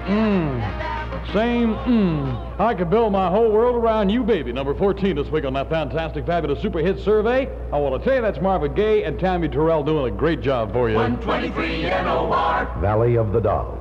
Same I could build my whole world around you, baby. Number 14 this week on that fantastic, fabulous super hit survey. I want to tell you that's Marvin Gaye and Tammy Terrell doing a great job for you. 123 NOR. Valley of the Dolls.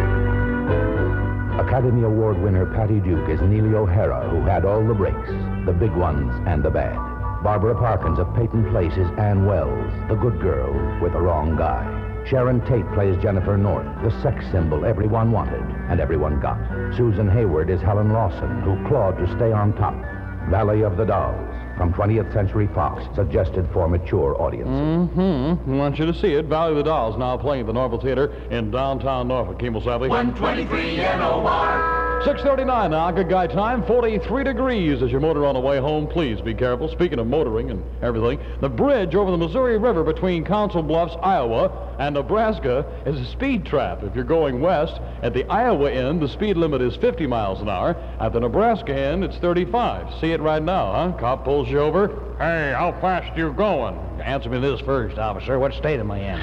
Academy Award winner Patty Duke is Neely O'Hara, who had all the breaks, the big ones and the bad. Barbara Parkins of Peyton Place is Ann Wells, the good girl with the wrong guy. Sharon Tate plays Jennifer North, the sex symbol everyone wanted and everyone got. Susan Hayward is Helen Lawson, who clawed to stay on top. Valley of the Dolls, from 20th Century Fox, suggested for mature audiences. I want you to see it. Valley of the Dolls now playing at the Norfolk Theater in downtown Norfolk. Kimmel Savvy. 123 NOR. 6:39 now, good guy time, 43 degrees as you motor on the way home. Please be careful. Speaking of motoring and everything, the bridge over the Missouri River between Council Bluffs, Iowa, and Nebraska is a speed trap. If you're going west, at the Iowa end, the speed limit is 50 miles an hour. At the Nebraska end, it's 35. See it right now, huh? Cop pulls you over. Hey, how fast you going? Answer me this first, officer. What state am I in?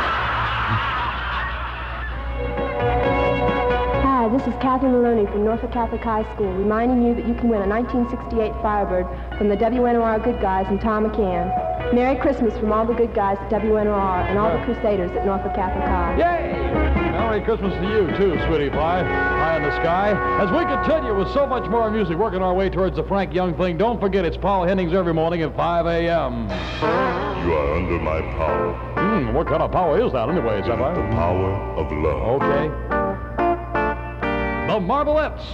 Hi, this is Kathy Maloney from Norfolk Catholic High School, reminding you that you can win a 1968 Firebird from the WNOR Good Guys and Tom McCann. Merry Christmas from all the good guys at WNOR and all the Crusaders at Norfolk Catholic High. Yay! Merry Christmas to you, too, sweetie pie. High in the sky. As we continue with so much more music, working our way towards the Frank Young thing, don't forget it's Paul Hennings every morning at 5 a.m. You are under my power. What kind of power is that anyway, The Sapphire? power of love. Okay. The Marvelettes.